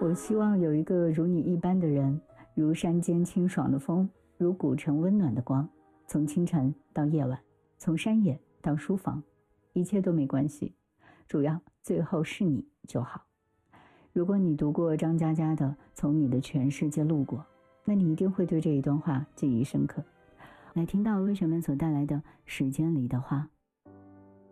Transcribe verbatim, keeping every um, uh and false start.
我希望有一个如你一般的人，如山间清爽的风，如古城温暖的光，从清晨到夜晚，从山野到书房，一切都没关系，主要最后是你就好。如果你读过张嘉佳的《从你的全世界路过》，那你一定会对这一段话记忆深刻。来听到魏晨们所带来的时间里的话。